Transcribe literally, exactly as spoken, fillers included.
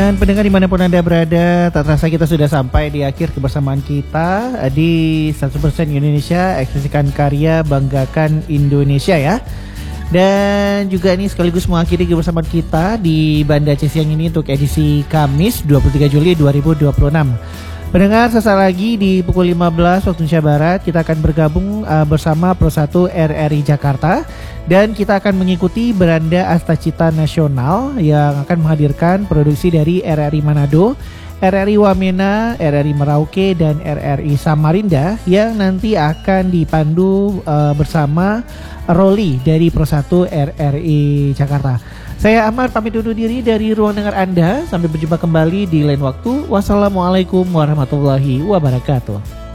Dan pendengar dimanapun Anda berada, tak terasa kita sudah sampai di akhir kebersamaan kita di seratus persen Indonesia, ekspresikan karya, banggakan Indonesia ya. Dan juga ini sekaligus mengakhiri kebersamaan kita di Banda Aceh Siang ini untuk edisi Kamis dua puluh tiga Juli dua ribu dua puluh enam. Pendengar, sesaat lagi di pukul lima belas waktu Indonesia Barat kita akan bergabung uh, bersama Pro satu R R I Jakarta dan kita akan mengikuti Beranda Astacita Nasional yang akan menghadirkan produksi dari R R I Manado, R R I Wamena, R R I Merauke dan R R I Samarinda yang nanti akan dipandu uh, bersama Roli dari Pro satu R R I Jakarta. Saya Amar pamit undur diri dari ruang dengar Anda. Sampai berjumpa kembali di lain waktu. Wassalamualaikum warahmatullahi wabarakatuh.